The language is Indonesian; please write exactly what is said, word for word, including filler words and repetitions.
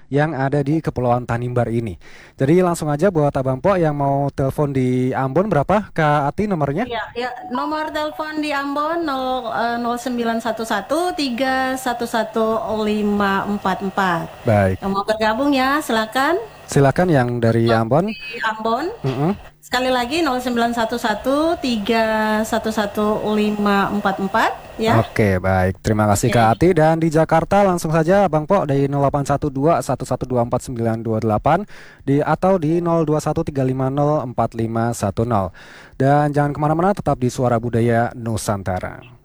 yang ada di Kepulauan Tanimbar ini. Jadi langsung aja buat Abang Po yang mau telepon di Ambon berapa Kak Ati nomornya? Ya, ya, nomor telepon di Ambon nol, eh, nol sembilan satu satu tiga satu satu lima empat empat. Baik, Yang mau bergabung ya, silakan. silakan yang dari Untuk Ambon. di Ambon, Mm-mm. sekali lagi nol sembilan satu satu tiga satu satu lima empat empat ya. Oke, baik. Terima kasih Kak Oke. Ati. Dan di Jakarta langsung saja Bang Po dari nol delapan satu dua satu satu dua empat sembilan dua delapan di atau di nol dua satu tiga lima nol empat lima satu nol. Dan jangan kemana-mana, tetap di Suara Budaya Nusantara.